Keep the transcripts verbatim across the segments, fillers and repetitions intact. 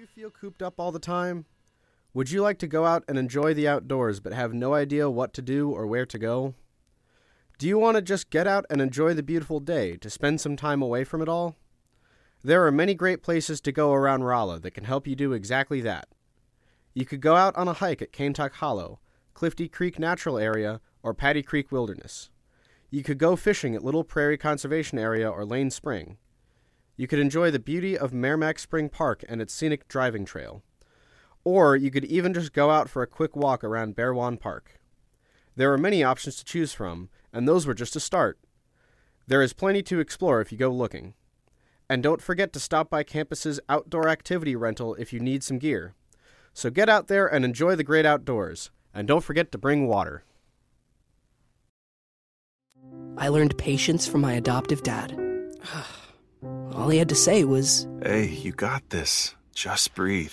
you feel cooped up all the time? Would you like to go out and enjoy the outdoors but have no idea what to do or where to go? Do you want to just get out and enjoy the beautiful day to spend some time away from it all? There are many great places to go around Rolla that can help you do exactly that. You could go out on a hike at Kaintuck Hollow, Clifty Creek Natural Area, or Patty Creek Wilderness. You could go fishing at Little Prairie Conservation Area or Lane Spring. You could enjoy the beauty of Merrimack Spring Park and its scenic driving trail. Or you could even just go out for a quick walk around Bearwan Park. There are many options to choose from, and those were just a start. There is plenty to explore if you go looking. And don't forget to stop by campus's outdoor activity rental if you need some gear. So get out there and enjoy the great outdoors. And don't forget to bring water. I learned patience from my adoptive dad. All he had to say was, "Hey, you got this. Just breathe."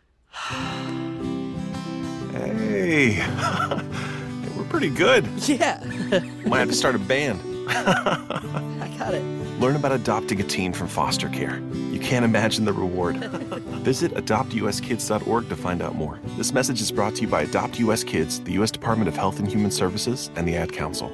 Hey, we're pretty good. yeah. Might have to start a band. I got it. Learn about adopting a teen from foster care. You can't imagine the reward. Visit adopt u s kids dot org to find out more. This message is brought to you by Adopt U S Kids, the U S Department of Health and Human Services, and the Ad Council.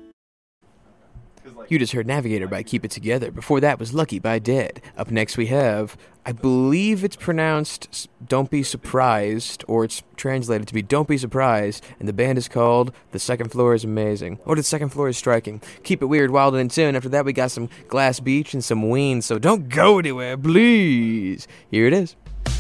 You just heard Navigator by Keep It Together. Before that was Lucky by Dead. Up next we have, I believe it's pronounced Don't Be Surprised, or it's translated to be Don't Be Surprised, and the band is called The Second Floor is Amazing, or The Second Floor is Striking. Keep it weird, wild, and in tune. After that we got some Glass Beach and some Ween, so don't go anywhere, please. Here it is.